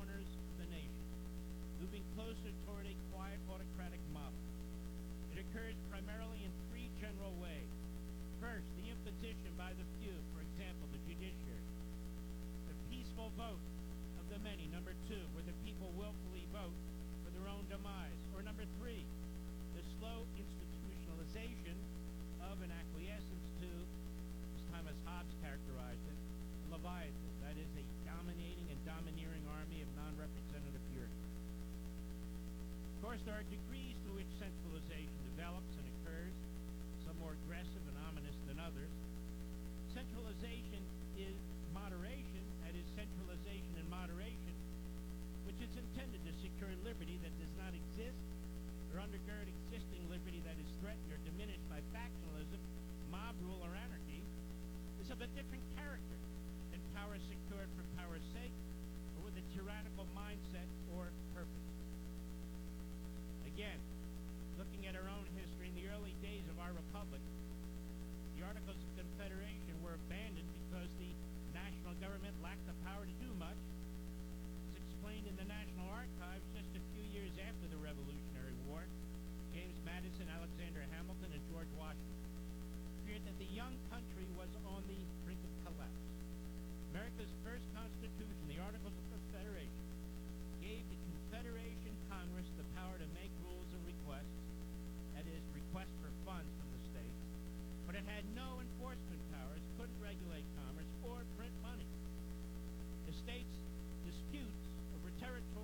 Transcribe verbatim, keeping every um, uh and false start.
corners of the nation, moving closer toward a quiet autocratic model. It occurs primarily in three general ways. First, the imposition by the few, for example, the judiciary. The peaceful vote of the many, number two, where the people willfully vote for their own demise. Or number three, the slow institutionalization of an acquiescence to, as Thomas Hobbes characterized it, Leviathan, that is, a dominating and domineering army of non-representative bureaucrats. Of course, there are degrees to which centralization develops and occurs, some more aggressive and ominous than others. Centralization is moderation, that is, centralization and moderation, which is intended to secure liberty that does not exist or undergird existing liberty that is threatened or diminished by factionalism, mob rule, or anarchy, is of a different character than power secured for power's sake or with a tyrannical mindset or purpose. Again, looking at our own history, in the early days of our republic, the Articles of Confederation were abandoned because the national government lacked the power to do much. As explained in the National Archives just a few years after the Revolutionary War, James Madison, Alexander Hamilton, and George Washington feared that the young country was on the brink of collapse. America's first constitution, the Articles of Confederation, gave the Confederation Congress the power to make rules and requests, that is, requests for funds from the states, but it had no enforcement powers, couldn't regulate commerce, or print money. The states' disputes over territory